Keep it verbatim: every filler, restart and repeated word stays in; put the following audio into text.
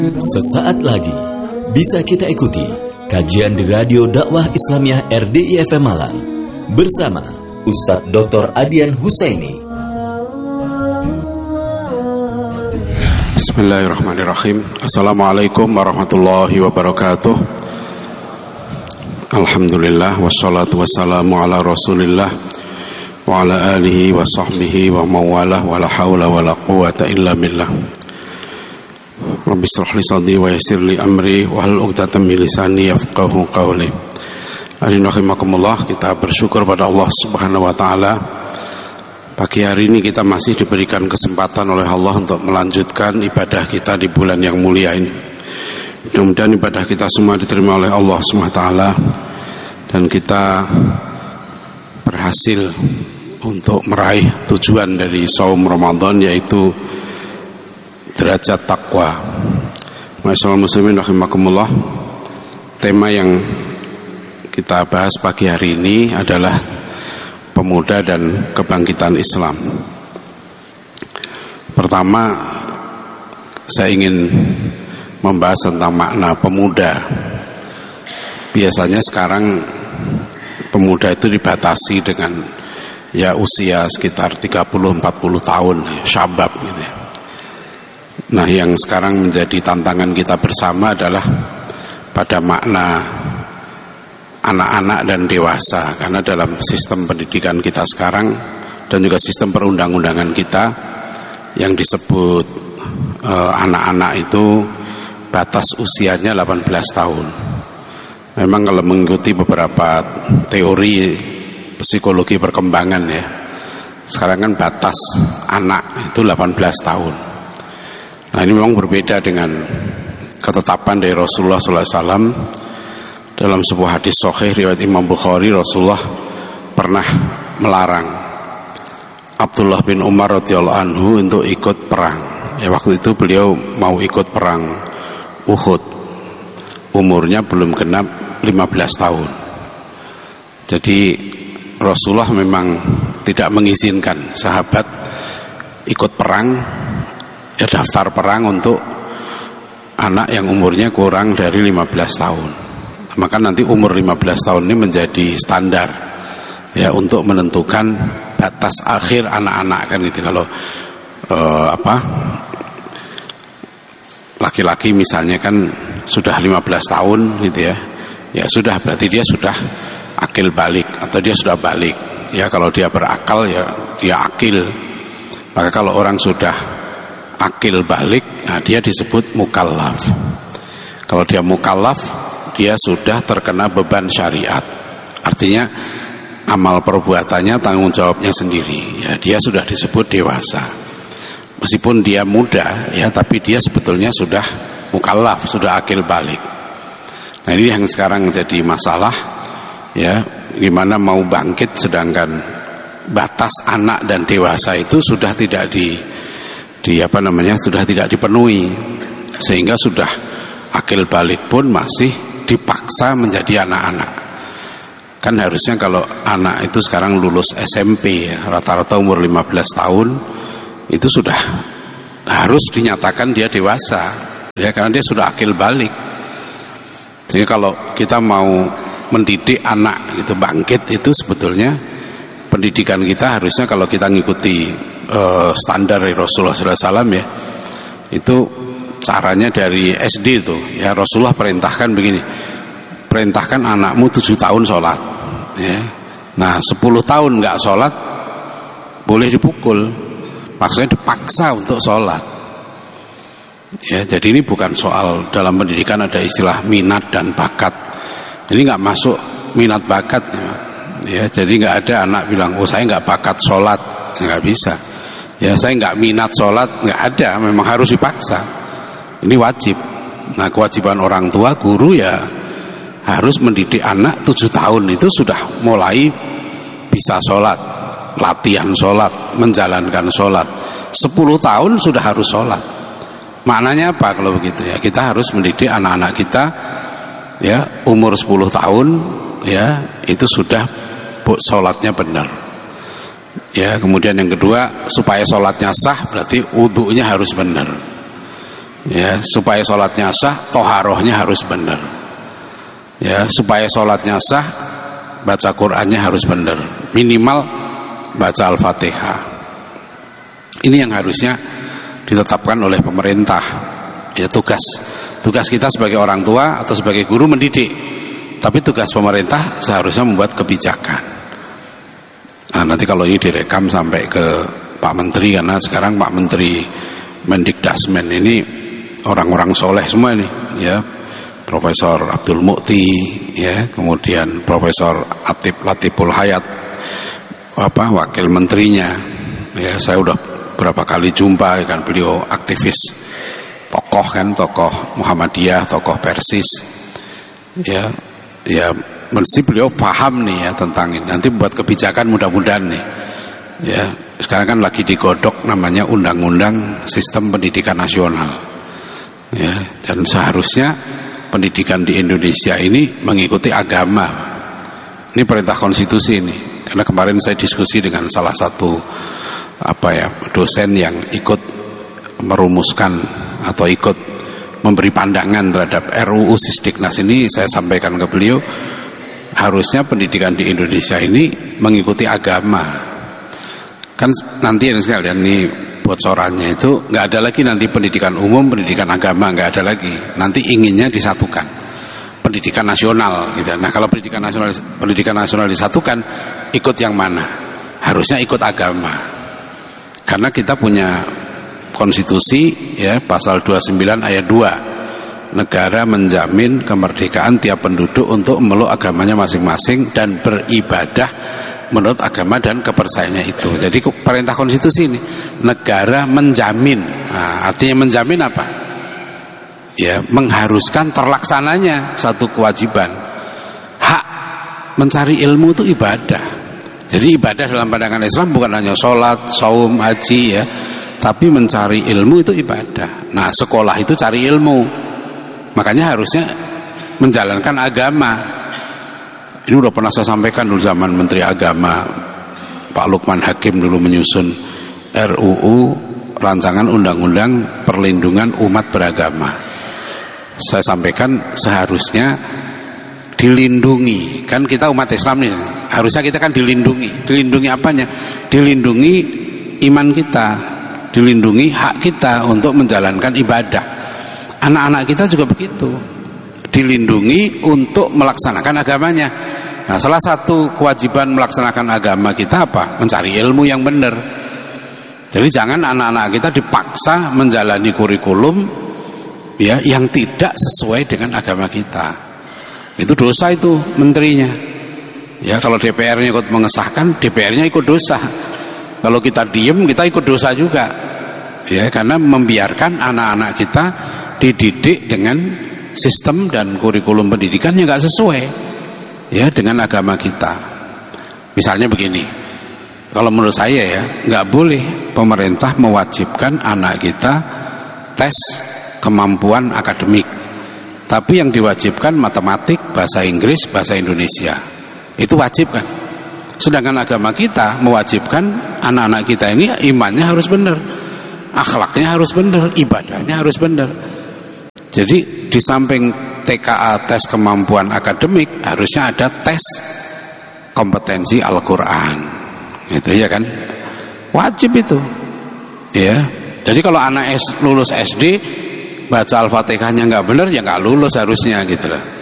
Sesaat lagi bisa kita ikuti kajian di Radio Dakwah Islamiyah R D I F M Malang bersama Ustadz Doktor Adian Husaini. Bismillahirrahmanirrahim. Assalamualaikum warahmatullahi wabarakatuh. Alhamdulillah wassalatu wassalamu ala Rasulillah wa ala alihi wa sahbihi wa mawalah wa la hawla wa la quwata illa billah. Rabbi shrah li sadri wa yassir li amri wa hlul 'uqdatam min lisani yafqahu qawli. Rahimakumullah, kita bersyukur pada Allah Subhanahu wa taala. Pagi hari ini kita masih diberikan kesempatan oleh Allah untuk melanjutkan ibadah kita di bulan yang mulia ini. Mudah-mudahan ibadah kita semua diterima oleh Allah Subhanahu wa taala dan kita berhasil untuk meraih tujuan dari saum Ramadan, yaitu derajat takwa. Masyaallah muslimin rahimakumullah. Tema yang kita bahas pagi hari ini adalah pemuda dan kebangkitan Islam. Pertama, saya ingin membahas tentang makna pemuda. Biasanya sekarang pemuda itu dibatasi dengan ya usia sekitar tiga puluh sampai empat puluh tahun, syabab gitu ya. Nah, yang sekarang menjadi tantangan kita bersama adalah pada makna anak-anak dan dewasa, karena dalam sistem pendidikan kita sekarang dan juga sistem perundang-undangan kita yang disebut eh, anak-anak itu batas usianya delapan belas tahun. Memang kalau mengikuti beberapa teori psikologi perkembangan ya, sekarang kan batas anak itu delapan belas tahun. Nah, ini memang berbeda dengan ketetapan dari Rasulullah sallallahu alaihi wasallam. Dalam sebuah hadis sahih riwayat Imam Bukhari, Rasulullah pernah melarang Abdullah bin Umar radhiyallahu anhu untuk ikut perang. Ya, waktu itu beliau mau ikut perang Uhud. Umurnya belum genap lima belas tahun. Jadi Rasulullah memang tidak mengizinkan sahabat ikut perang, ya daftar perang untuk anak yang umurnya kurang dari lima belas tahun. Maka nanti umur lima belas tahun ini menjadi standar ya untuk menentukan batas akhir anak-anak kan gitu. Kalau eh, apa laki-laki misalnya kan sudah lima belas tahun gitu ya, ya sudah berarti dia sudah akil balik atau dia sudah balik ya. Kalau dia berakal ya dia akil. Maka kalau orang sudah akil balik, nah dia disebut mukallaf. Kalau dia mukallaf, dia sudah terkena beban syariat. Artinya amal perbuatannya tanggung jawabnya sendiri ya, dia sudah disebut dewasa. Meskipun dia muda ya, tapi dia sebetulnya sudah mukallaf, sudah akil balik. Nah, ini yang sekarang jadi masalah ya, gimana mau bangkit sedangkan batas anak dan dewasa itu sudah tidak di di apa namanya sudah tidak dipenuhi, sehingga sudah akil balik pun masih dipaksa menjadi anak-anak. Kan harusnya kalau anak itu sekarang lulus S M P ya, rata-rata umur lima belas tahun itu sudah harus dinyatakan dia dewasa ya, karena dia sudah akil balik. Jadi kalau kita mau mendidik anak itu bangkit, itu sebetulnya pendidikan kita harusnya kalau kita ngikuti uh, standar dari Rasulullah sallallahu alaihi wasallam ya, itu caranya dari S D itu ya. Rasulullah perintahkan begini, perintahkan anakmu tujuh tahun sholat ya. Nah, sepuluh tahun nggak sholat boleh dipukul, maksudnya dipaksa untuk sholat ya. Jadi ini bukan soal, dalam pendidikan ada istilah minat dan bakat. Ini nggak masuk minat bakat ya. Ya, jadi nggak ada anak bilang, oh saya nggak bakat sholat, nggak bisa. Ya, saya nggak minat sholat, nggak ada. Memang harus dipaksa. Ini wajib. Nah, kewajiban orang tua, guru ya harus mendidik anak tujuh tahun itu sudah mulai bisa sholat, latihan sholat, menjalankan sholat. Sepuluh tahun sudah harus sholat. Maknanya apa kalau begitu ya? Kita harus mendidik anak-anak kita ya umur sepuluh tahun ya itu sudah sholatnya benar ya. Kemudian yang kedua, supaya sholatnya sah berarti wudunya harus benar Ya, supaya sholatnya sah, toharohnya harus benar. Ya, supaya sholatnya sah, baca Qur'annya harus benar. Minimal baca Al-Fatihah. Ini yang harusnya ditetapkan oleh pemerintah. Ya, tugas tugas kita sebagai orang tua atau sebagai guru mendidik. Tapi tugas pemerintah seharusnya membuat kebijakan. Nah, nanti kalau ini direkam sampai ke Pak Menteri, karena sekarang Pak Menteri Mendikdasmen ini orang-orang soleh semua ini, ya, Profesor Abdul Mukti, ya, kemudian Profesor Atif Latiful Hayat, apa wakil menterinya, ya, saya udah berapa kali jumpa kan, beliau aktivis, tokoh kan, tokoh Muhammadiyah, tokoh Persis, ya, ya, mesti beliau paham nih ya tentang ini. Nanti buat kebijakan mudah-mudahan nih, ya. Sekarang kan lagi digodok namanya Undang-Undang Sistem Pendidikan Nasional, ya, dan seharusnya pendidikan di Indonesia ini mengikuti agama. Ini perintah konstitusi ini. Karena kemarin saya diskusi dengan salah satu apa ya dosen yang ikut merumuskan atau ikut memberi pandangan terhadap R U U Sisdiknas ini, saya sampaikan ke beliau harusnya pendidikan di Indonesia ini mengikuti agama. Kan nanti yang sekalian ini bocorannya itu nggak ada lagi nanti pendidikan umum, pendidikan agama nggak ada lagi. Nanti inginnya disatukan, pendidikan nasional gitu. Nah, kalau pendidikan nasional pendidikan nasional disatukan, ikut yang mana? Harusnya ikut agama. Karena kita punya konstitusi ya, pasal dua puluh sembilan ayat dua. Negara menjamin kemerdekaan tiap penduduk untuk memeluk agamanya masing-masing dan beribadah menurut agama dan kepercayaannya itu. Jadi perintah konstitusi ini, negara menjamin. Nah, artinya menjamin apa? Ya, mengharuskan terlaksananya satu kewajiban. Hak mencari ilmu itu ibadah. Jadi ibadah dalam pandangan Islam bukan hanya sholat, saum, haji ya, tapi mencari ilmu itu ibadah. Nah, sekolah itu cari ilmu. Makanya harusnya menjalankan agama. Ini udah pernah saya sampaikan dulu zaman Menteri Agama Pak Lukman Hakim dulu menyusun R U U rancangan undang-undang perlindungan umat beragama. Saya sampaikan seharusnya dilindungi. Kan kita umat Islam nih, harusnya kita kan dilindungi. Dilindungi apanya? Dilindungi iman kita, dilindungi hak kita untuk menjalankan ibadah. Anak-anak kita juga begitu, dilindungi untuk melaksanakan agamanya. Nah, salah satu kewajiban melaksanakan agama kita apa? Mencari ilmu yang benar. Jadi jangan anak-anak kita dipaksa menjalani kurikulum ya yang tidak sesuai dengan agama kita. Itu dosa itu menterinya. Ya, kalau D P R-nya ikut mengesahkan, D P R-nya ikut dosa. Kalau kita diem, kita ikut dosa juga. Ya, karena membiarkan anak-anak kita dididik dengan sistem dan kurikulum pendidikan yang nggak sesuai ya dengan agama kita. Misalnya begini, kalau menurut saya ya nggak boleh pemerintah mewajibkan anak kita tes kemampuan akademik, tapi yang diwajibkan matematik, bahasa Inggris, bahasa Indonesia itu wajib kan. Sedangkan agama kita mewajibkan anak-anak kita ini imannya harus benar, akhlaknya harus benar, ibadahnya harus benar. Jadi di samping T K A tes kemampuan akademik harusnya ada tes kompetensi Al-Quran, gitu ya kan, wajib itu. Ya, jadi kalau anak lulus S D baca Al-Fatihahnya nggak benar ya nggak lulus harusnya gitu loh.